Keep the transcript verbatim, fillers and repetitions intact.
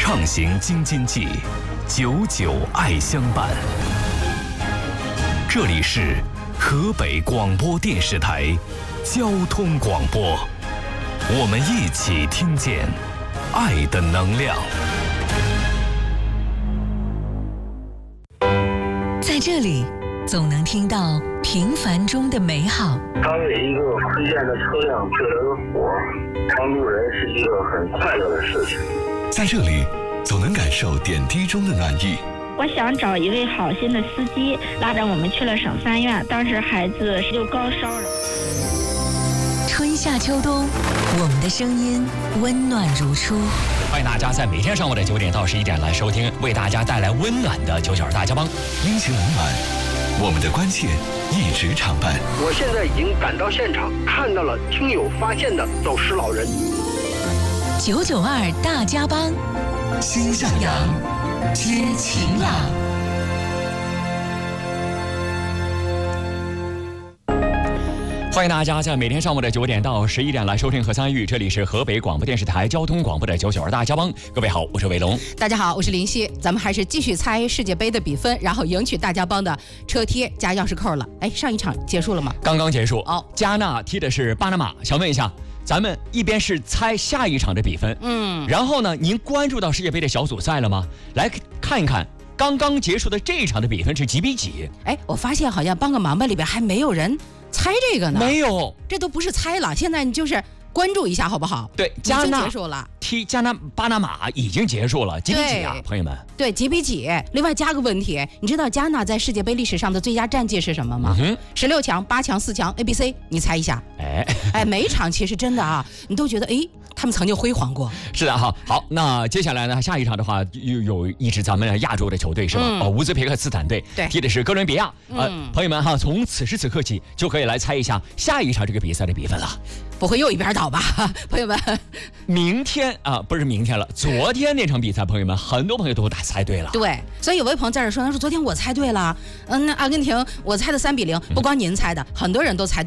畅行京津冀，久久爱相伴。这里是河北广播电视台交通广播，我们一起听见爱的能量。 在这里，总能听到平凡中的美好。 当为一个亏欠的车辆救了个火，帮助人是一个很快乐的事情。 在这里，总能感受点滴中的暖意。 我想找一位好心的司机，拉着我们去了省三院，当时孩子就高烧了。 春夏秋冬，我们的声音温暖如初。 欢迎大家在每天上午的九点到十一点来收听，为大家带来温暖的九九二大家帮。 阴晴冷暖，我们的关切一直常伴。 我现在已经赶到现场，看到了听友发现的走失老人。 九九二大家帮， 心向阳， 知晴朗。 欢迎大家在每天上午的九点到十一点来收听和参与，这里是河北广播电视台交通广播的九九二大家帮。各位好，我是伟龙。 大家好，我是林夕。咱们还是继续猜世界杯的比分，然后赢取大家帮的车贴加钥匙扣了。哎，上一场结束了吗？ 刚刚结束。 哦， 加纳踢的是巴拿马。想问一下，咱们一边是猜下一场的比分， 嗯， 然后呢，您关注到世界杯的小组赛了吗？来看一看刚刚结束的这一场的比分是几比几？ 哎，我发现好像帮个忙吧里边还没有人猜这个呢。 没有， 这都不是猜了，现在你就是关注一下好不好？ 对，加纳结束了， 踢加纳巴拿马已经结束了，几比几啊，朋友们？ 对，几比几？另外加个问题，你知道加纳在世界杯历史上的最佳战绩是什么吗？十六强、八强、四强 A B C， 你猜一下？ 哎哎，每一场其实真的啊，你都觉得哎，他们曾经辉煌过。 是的哈，好，那接下来呢，下一场的话有有一支咱们亚洲的球队是吧？ 嗯、 哦，乌兹别克斯坦队， 对， 踢的是哥伦比亚。呃， 嗯、 朋友们哈，从此时此刻起就可以来猜一下下一场这个比赛的比分了。 不会又一边倒吧，朋友们？ 明天啊，不是明天了，昨天那场比赛，朋友们很多朋友都打猜对了。 对，所以有位朋友在这说，他说昨天我猜对了，嗯，那阿根廷我猜的三比零，不光您猜的，很多人都猜对。